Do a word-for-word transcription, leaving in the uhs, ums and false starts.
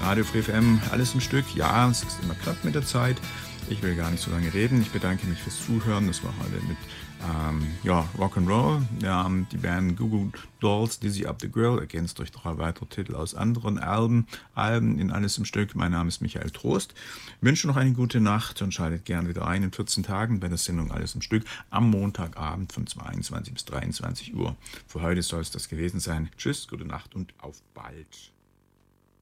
Radio Free F M, alles im Stück. Ja, es ist immer knapp mit der Zeit. Ich will gar nicht so lange reden. Ich bedanke mich fürs Zuhören. Das war heute mit ähm, ja, Rock'n'Roll. Ähm, die Band Goo Goo Dolls, Dizzy Up the Grill, ergänzt durch drei weitere Titel aus anderen Alben, Alben in Alles im Stück. Mein Name ist Michael Trost. Ich wünsche noch eine gute Nacht und schaltet gerne wieder ein in vierzehn Tagen bei der Sendung Alles im Stück am Montagabend von zweiundzwanzig bis dreiundzwanzig Uhr. Für heute soll es das gewesen sein. Tschüss, gute Nacht und auf bald.